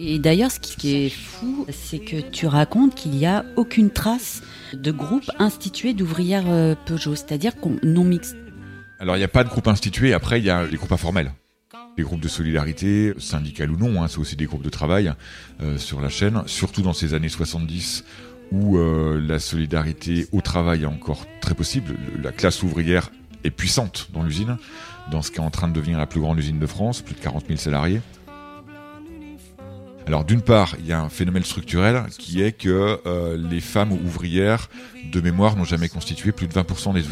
Et d'ailleurs, ce qui est fou, c'est que tu racontes qu'il n'y a aucune trace de groupe institué d'ouvrières Peugeot, c'est-à-dire non mixte. Alors il n'y a pas de groupe institué, après il y a les groupes informels. Les groupes de solidarité, syndicales ou non, c'est aussi des groupes de travail sur la chaîne, surtout dans ces années 70 où la solidarité au travail est encore très possible. La classe ouvrière est puissante dans l'usine, dans ce qui est en train de devenir la plus grande usine de France, plus de 40 000 salariés. Alors d'une part, il y a un phénomène structurel qui est que les femmes ouvrières de mémoire n'ont jamais constitué plus de 20% des